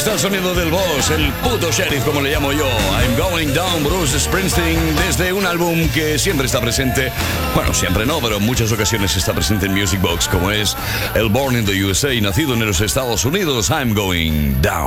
está el sonido del boss, el puto sheriff, como le llamo yo. I'm Going Down, Bruce Springsteen, desde un álbum que siempre está presente. Bueno, siempre no, pero en muchas ocasiones está presente en Music Box, como es el Born in the USA, nacido en los Estados Unidos, I'm Going Down.